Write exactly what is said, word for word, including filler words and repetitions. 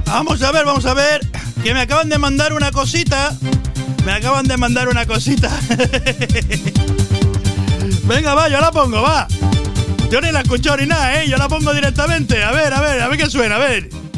Vamos a ver, vamos a ver. Que me acaban de mandar una cosita. Me acaban de mandar una cosita. Venga, va, yo la pongo, va. Yo ni la escucho ni nada, ¿eh? Yo la pongo directamente. A ver, a ver, a ver qué suena, a ver.